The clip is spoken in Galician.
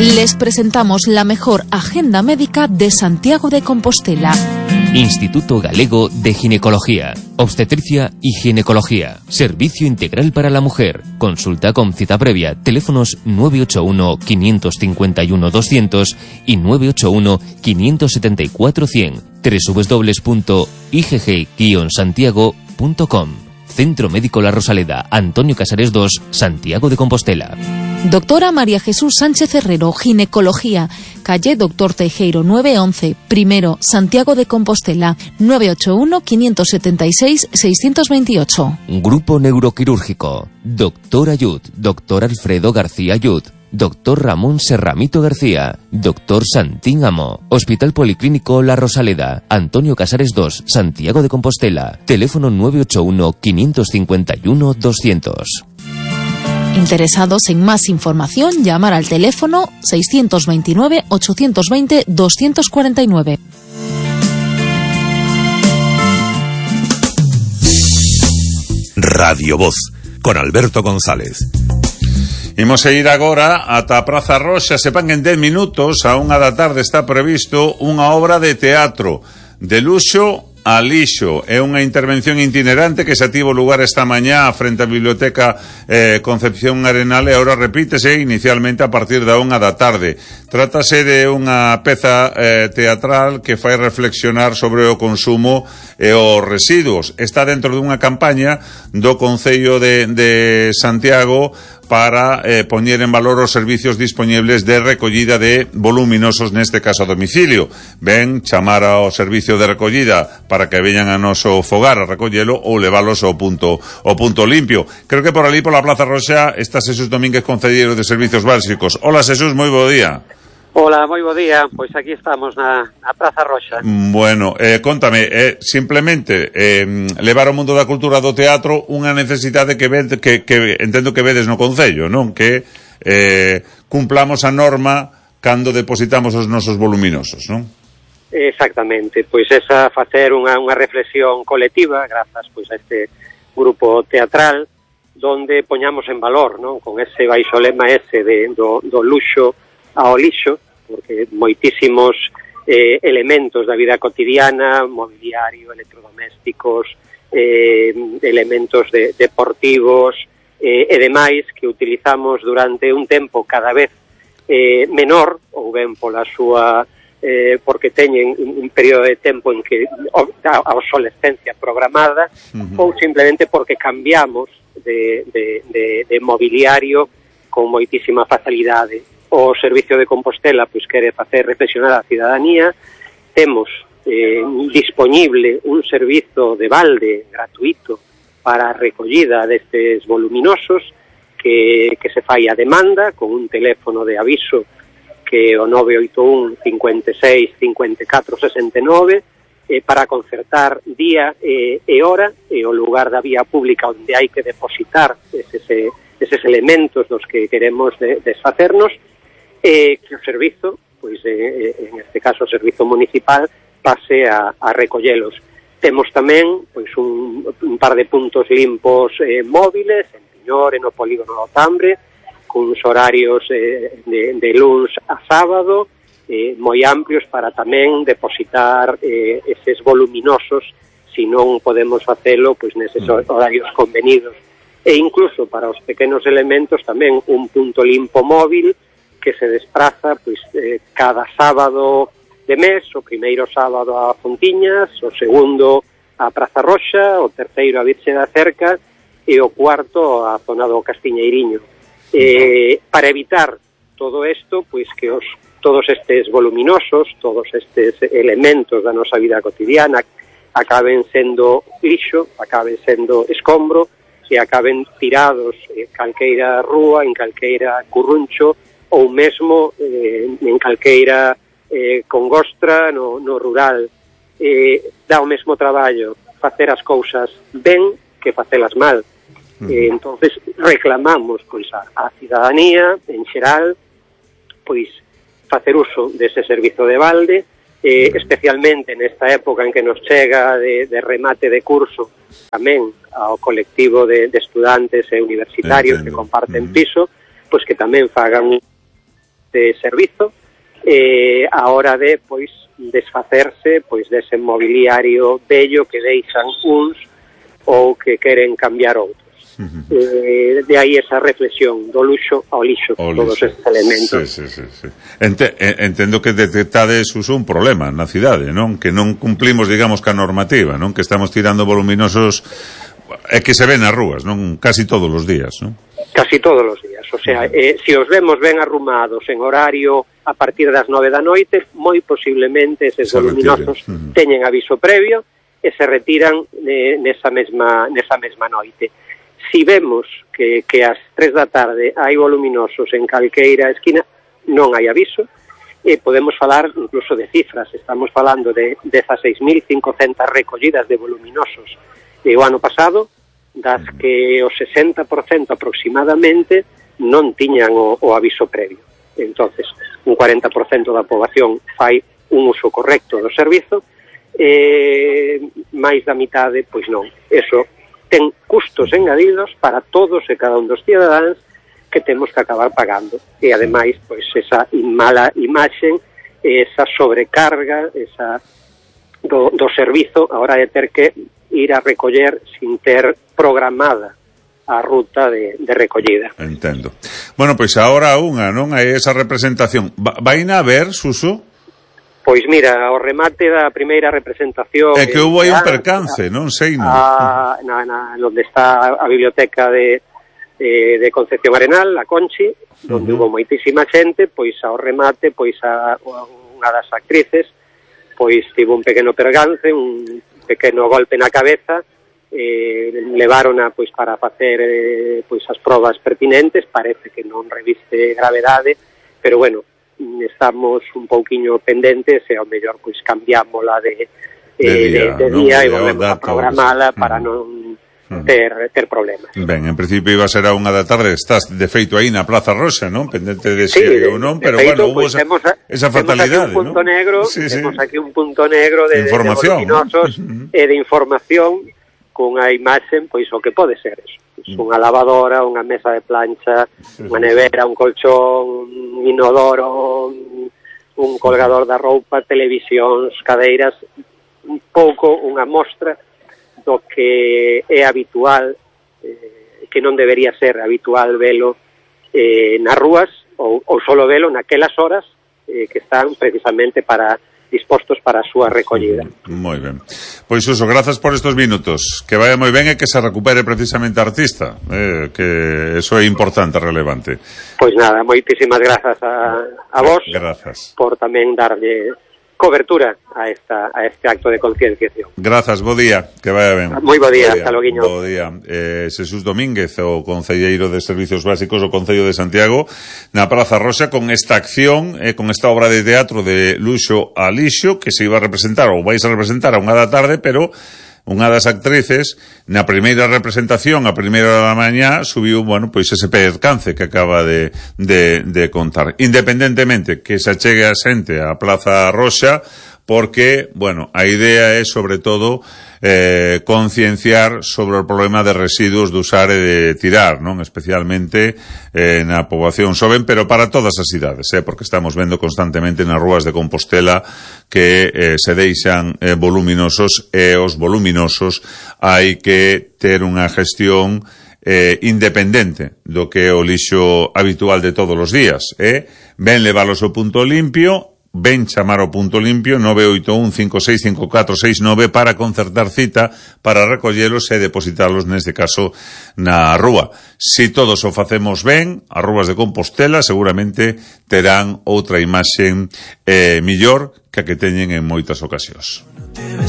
Les presentamos la mejor agenda médica de Santiago de Compostela. Instituto Galego de Ginecología, Obstetricia y Ginecología. Servicio integral para la mujer. Consulta con cita previa. Teléfonos 981 551 200 y 981 574 100. www.igg-santiago.com. Centro Médico La Rosaleda, Antonio Casares 2, Santiago de Compostela. Doctora María Jesús Sánchez Herrero, Ginecología, calle Doctor Teijeiro 911, primero, Santiago de Compostela, 981 576 628. Grupo Neuroquirúrgico, Doctor Ayud, Doctor Alfredo García Ayud, Doctor Ramón Serramito García, Doctor Santín Amo, Hospital Policlínico La Rosaleda, Antonio Casares 2, Santiago de Compostela, teléfono 981 551 200. Interesados en más información, llamar al teléfono 629 820 249. Radio Voz, con Alberto González. Imos a ir agora ata a Praza Roxa. Sepan que en 10 minutos, a 1 da tarde, está previsto unha obra de teatro de luxo a lixo. É unha intervención itinerante que se tivo lugar esta mañá frente á Biblioteca Concepción Arenal e agora repítese inicialmente a partir da 1 da tarde. Trátase de unha peza teatral que fai reflexionar sobre o consumo e os residuos. Está dentro dunha campaña do Concello de Santiago para poñer en valor os servicios disponibles de recollida de voluminosos, neste caso a domicilio. Ben chamar ao servicio de recollida para que veñan a noso fogar a recollelo ou leválos ao punto limpio. Creo que por ali, pola Plaza Roxa, está Xesús Domínguez, concelleiro de Servicios Básicos. Hola, Xesús, moi bo día. Hola, moi bo día. Pois aquí estamos na Praza Roxa. Bueno, contame, simplemente levar ao mundo da cultura do teatro unha necesidade que entendo que vedes no Concello, non? Que cumplamos a norma cando depositamos os nosos voluminosos, non? Exactamente, pois esa facer unha reflexión colectiva grazas pois a este grupo teatral donde poñamos en valor, non? Con ese baixo lema ese do luxo ao lixo, porque moitísimos elementos da vida cotidiana, mobiliario, electrodomésticos, elementos deportivos e demais que utilizamos durante un tempo cada vez menor, ou ben pola súa porque teñen un período de tempo en que a obsolescencia programada, ou simplemente porque cambiamos de mobiliario con moitísima facilidade. O Servicio de Compostela pois quere facer reflexionar a cidadanía. Temos disponible un servizo de balde gratuito para a recollida destes voluminosos que se fai a demanda con un teléfono de aviso que é o 981 56 54 69 para concertar día e hora e o lugar da vía pública onde hai que depositar eses elementos dos que queremos desfacernos, que o servizo, pois en este caso o servizo municipal, pase a recollelos. Temos tamén pois un par de puntos limpos móviles en Piñor, no polígono do Tambre, cuns horarios de luns a sábado moi amplios para tamén depositar eses voluminosos, se non podemos facelo pois neses horarios convenidos. E incluso para os pequenos elementos tamén un punto limpo móvil que se despraza pois cada sábado de mes, o primeiro sábado a Fontiñas, o segundo a Praza Roxa, o terceiro a Virxe da Cerca e o cuarto a zona do Castiñeiriño. Para evitar todo isto, pois que todos estes voluminosos, todos estes elementos da nosa vida cotidiana acaben sendo lixo, acaben sendo escombro e acaben tirados en calqueira rúa, en calqueira curruncho ou mesmo en calqueira congostra no rural. Dá o mesmo traballo facer as cousas ben que facelas mal. Entonces reclamamos pois a cidadanía en xeral pois facer uso dese servizo de balde, especialmente nesta época en que nos chega de remate de curso tamén ao colectivo de estudantes e universitarios que comparten piso, pois que tamén fagan este servizo a hora de, pois, desfacerse, pois, dese mobiliario bello que deixan uns ou que queren cambiar outros. De aí esa reflexión do luxo ao lixo, todos estes elementos. Sí. Entendo que detectades un problema na cidade, non? Que non cumplimos, digamos, ca normativa, non? Que estamos tirando voluminosos que se ven nas rúas, non? Casi todos os días, non? Casi todos os días, o sea, se os vemos ben arrumados en horario a partir das 9 da noite, moi posiblemente eses voluminosos teñen aviso previo e se retiran nesa mesma noite. Si vemos que ás 3 da tarde hai voluminosos en calqueira esquina, non hai aviso, e podemos falar incluso de cifras. Estamos falando de 16.500 recollidas de voluminosos o ano pasado, das que o 60% aproximadamente non tiñan o aviso previo. Entonces, un 40% da poboación fai un uso correcto do servizo, máis da mitade, pois non. Eso ten custos engadidos para todos e cada un dos cidadáns que temos que acabar pagando. E, ademais, pois, esa mala imaxen, esa sobrecarga, esa do servizo a hora de ter que ir a recoller sin ter programada a ruta de recollida. Entendo. Bueno, pois agora non hai esa representación. Vaina a ver, Suso? Pois mira, ao remate da primeira representación... É que houve aí un percance, non sei, non? Onde está a biblioteca de Concepción Arenal, a Conchi, onde houve moitísima xente, pois ao remate, pois unha das actrices, pois tivo un pequeno percance, un pequeno golpe na cabeza, levarona pois para facer pois as probas pertinentes, parece que non reviste gravedade, pero bueno, estamos un pouquiño pendentes e ao mellor pois cambiámola de día e volvemos a programala para non ter problemas. Ben, en principio iba a ser a 1 da tarde, estás de feito aí na Praza Roxa, non? Pendente de si ou non, pero bueno, hubo esa fatalidade, non? Temos aquí un punto negro de voluminosos e de información cunha imaxen, pois o que pode ser eso. Unha lavadora, unha mesa de plancha, unha nevera, un colchón, un inodoro, un colgador da roupa, televisións, cadeiras, un pouco unha mostra do que é habitual, que non debería ser habitual velo nas rúas, ou solo velo naquelas horas que están precisamente dispostos para a súa recollida. Moi ben. Pois Suso, grazas por estos minutos. Que vaya moi ben e que se recupere precisamente a artista, que eso é importante, relevante. Pois nada, moitísimas grazas a vos. Grazas. Por tamén darlle cobertura a este acto de concienciación. Grazas, bo día, que vaya ben. Moi bo día, hasta loguiño. Bo día. Xesús Domínguez, o concelleiro de Servicios Básicos do Concello de Santiago, na Praza Roxa, con esta acción, con esta obra de teatro de Luxo a Lixo, que se iba a representar, ou vais a representar a 1 da tarde, pero unha das actrices, na primeira representación, a 1 da mañá, subiu, bueno, pois ese percance que acaba de contar. Independentemente que se achegue a xente a Praza Roxa, porque, bueno, a idea é, sobre todo, concienciar sobre o problema de residuos de usar e de tirar, non? Especialmente na poboación xoven, pero para todas as cidades, porque estamos vendo constantemente nas rúas de Compostela que se deixan voluminosos, e os voluminosos hai que ter unha gestión independente do que é o lixo habitual de todos os días, ben leválos ao punto limpio, ben chamar ao punto limpio 981565469 para concertar cita para recollelos e depositarlos, neste caso, na rúa. Si todos o facemos ben, as rúas de Compostela seguramente terán outra imaxe millor que a que teñen en moitas ocasións.